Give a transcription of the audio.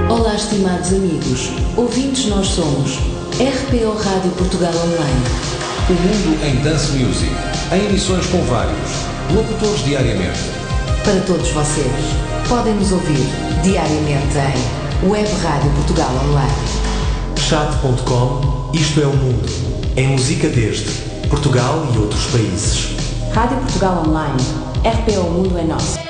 Olá, estimados amigos. Ouvintes, nós somos RPO Rádio Portugal Online. O mundo em Dance Music, em emissões com vários locutores diariamente. Para todos vocês, podem nos ouvir diariamente em Web Rádio Portugal Online. Chat.com, isto é o mundo, em música desde Portugal e outros países. Rádio Portugal Online, RPO O Mundo é Nosso.